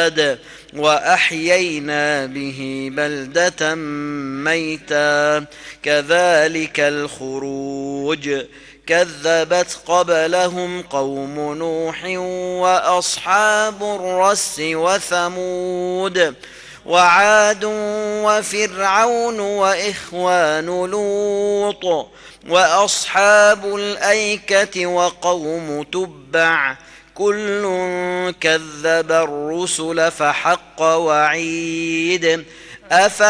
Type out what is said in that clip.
هاد وأحيينا به بلدة ميتا كذلك الخروج كذبت قبلهم قوم نوح وأصحاب الرس وثمود وعاد وفرعون وإخوان لوط وأصحاب الأيكة وقوم تبع كل كذب الرسل فحق وعيد